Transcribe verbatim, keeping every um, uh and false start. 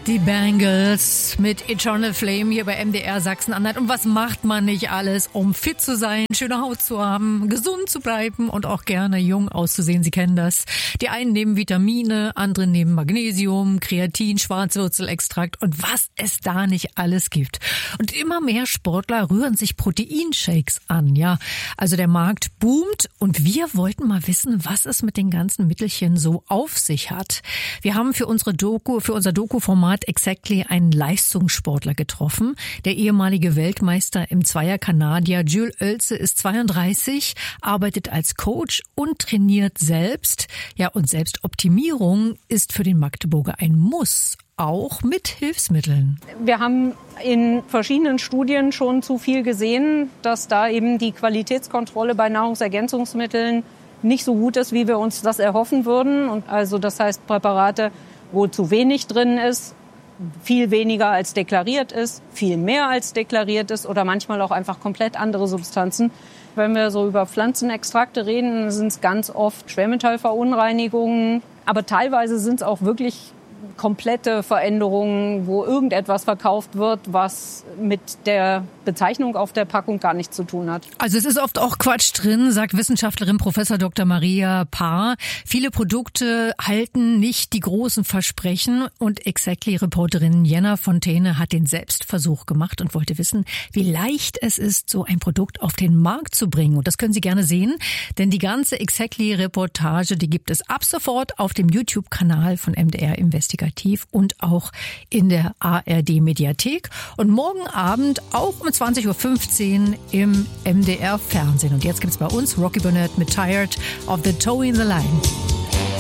Die Bangles mit Eternal Flame hier bei M D R Sachsen-Anhalt. Und was macht man nicht alles, um fit zu sein, schöne Haut zu haben, gesund zu bleiben und auch gerne jung auszusehen? Sie kennen das. Die einen nehmen Vitamine, andere nehmen Magnesium, Kreatin, Schwarzwurzelextrakt und was es da nicht alles gibt. Und immer mehr Sportler rühren sich Proteinshakes an. Ja, also der Markt boomt und wir wollten mal wissen, was es mit den ganzen Mittelchen so auf sich hat. Wir haben für unsere Doku, für unser Doku-Format Exactly einen Leistungssportler getroffen. Der ehemalige Weltmeister im Zweier-Kanadier Jules Oelze ist zweiunddreißig, arbeitet als Coach und trainiert selbst. Ja, und Selbstoptimierung ist für den Magdeburger ein Muss, auch mit Hilfsmitteln. Wir haben in verschiedenen Studien schon zu viel gesehen, dass da eben die Qualitätskontrolle bei Nahrungsergänzungsmitteln nicht so gut ist, wie wir uns das erhoffen würden. Und also das heißt Präparate, wo zu wenig drin ist, viel weniger als deklariert ist, viel mehr als deklariert ist oder manchmal auch einfach komplett andere Substanzen. Wenn wir so über Pflanzenextrakte reden, sind es ganz oft Schwermetallverunreinigungen, aber teilweise sind es auch wirklich komplette Veränderungen, wo irgendetwas verkauft wird, was mit der Bezeichnung auf der Packung gar nichts zu tun hat. Also es ist oft auch Quatsch drin, sagt Wissenschaftlerin Professor Doktor Maria Paar. Viele Produkte halten nicht die großen Versprechen und Exactly-Reporterin Jenna Fontaine hat den Selbstversuch gemacht und wollte wissen, wie leicht es ist, so ein Produkt auf den Markt zu bringen. Und das können Sie gerne sehen, denn die ganze Exactly-Reportage, die gibt es ab sofort auf dem YouTube-Kanal von M D R Investigativ und auch in der A R D-Mediathek und morgen Abend auch um zwanzig Uhr fünfzehn im M D R Fernsehen. Und jetzt gibt's bei uns Rocky Burnett mit Tired of the Toe in the Line.